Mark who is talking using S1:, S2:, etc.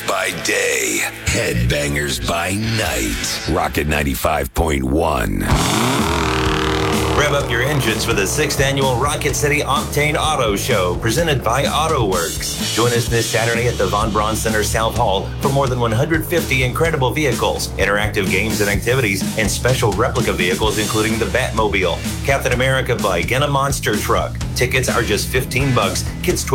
S1: by day, headbangers by night. Rocket 95.1.
S2: Rev up your engines for the 6th annual Rocket City Octane Auto Show, presented by AutoWorks. Join us this Saturday at the Von Braun Center South Hall for more than 150 incredible vehicles, interactive games and activities, and special replica vehicles including the Batmobile, Captain America bike, and a monster truck. Tickets are just $15. Kids